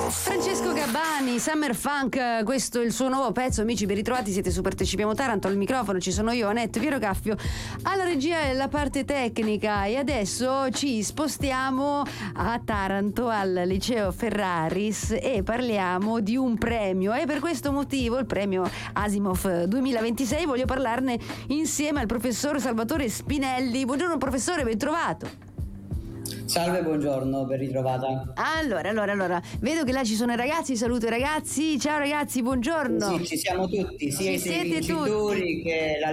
Francesco Gabbani, Summer Funk, questo è il suo nuovo pezzo. Amici, ben ritrovati, siete su Partecipiamo Taranto. Al microfono ci sono io, Annette, Piero Caffio, alla regia e la parte tecnica. E adesso ci spostiamo a Taranto, al liceo Ferraris, e parliamo di un premio. E per questo motivo, il premio Asimov 2026, voglio parlarne insieme al professor Salvatore Spinelli. Buongiorno professore, ben trovato. Salve, buongiorno, ben ritrovata. Allora, vedo che là ci sono i ragazzi, saluto i ragazzi. Ciao ragazzi, buongiorno. Sì, ci siamo tutti, sia i siete vincitori tutti. che la